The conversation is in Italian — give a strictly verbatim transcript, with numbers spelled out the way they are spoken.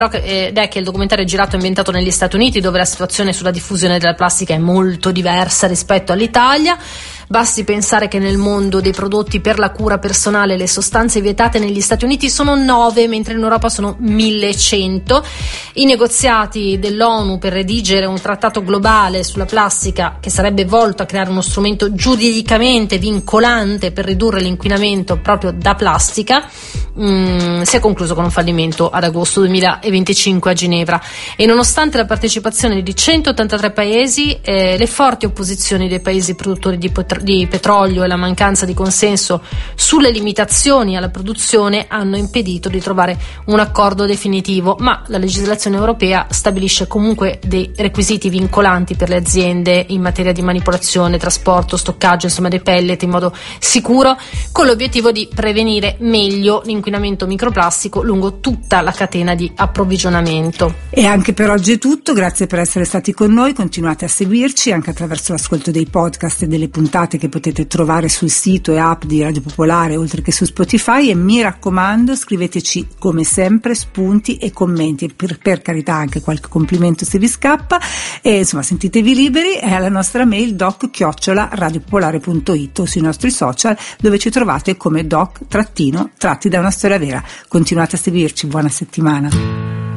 ed è che il documentario è girato e ambientato negli Stati Uniti, dove la situazione sulla diffusione della plastica è molto diversa rispetto all'Italia. Basti pensare che nel mondo dei prodotti per la cura personale le sostanze vietate negli Stati Uniti sono nove, mentre in Europa sono millecento. I negoziati dell'ONU per redigere un trattato globale sulla plastica, che sarebbe volto a creare uno strumento giuridicamente vincolante per ridurre l'inquinamento proprio da plastica, mh, si è concluso con un fallimento ad agosto duemilaventicinque a Ginevra. E nonostante la partecipazione di centottantatré paesi, eh, le forti opposizioni dei paesi produttori di pot- di petrolio e la mancanza di consenso sulle limitazioni alla produzione hanno impedito di trovare un accordo definitivo, ma la legislazione europea stabilisce comunque dei requisiti vincolanti per le aziende in materia di manipolazione, trasporto, stoccaggio, insomma dei pellet in modo sicuro, con l'obiettivo di prevenire meglio l'inquinamento microplastico lungo tutta la catena di approvvigionamento. E anche per oggi è tutto, grazie per essere stati con noi, continuate a seguirci anche attraverso l'ascolto dei podcast e delle puntate che potete trovare sul sito e app di Radio Popolare, oltre che su Spotify, e mi raccomando scriveteci come sempre spunti e commenti, per, per carità anche qualche complimento se vi scappa, e insomma sentitevi liberi, è alla nostra mail doc chiocciola radiopopolare punto it o sui nostri social, dove ci trovate come doc trattino tratti da una storia vera. Continuate a seguirci, buona settimana.